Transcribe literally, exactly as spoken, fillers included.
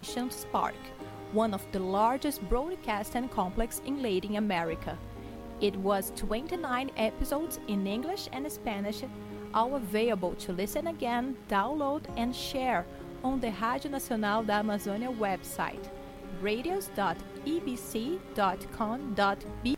Nations Park, one of the largest broadcasting complexes in Latin America. It was twenty-nine episodes in English and Spanish, all available to listen again, download, and share on the Rádio Nacional da Amazônia website, radios dot e b c dot com dot b